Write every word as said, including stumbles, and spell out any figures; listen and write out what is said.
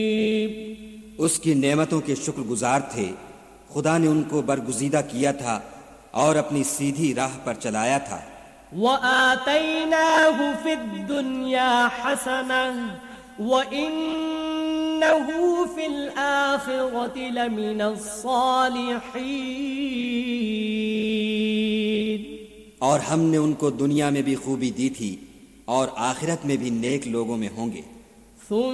उसकी नेमतों के शुक्रगुजार थे। खुदा ने उनको बरगुज़ीदा किया था और अपनी सीधी राह पर चलाया था। वआतैनाहु फिद्दुन्या हसनह व इन्नहु फिल आखिरति लमिनस सालिहीन। और हमने उनको दुनिया में भी खूबी दी थी और आखिरत में भी नेक लोगों में होंगे।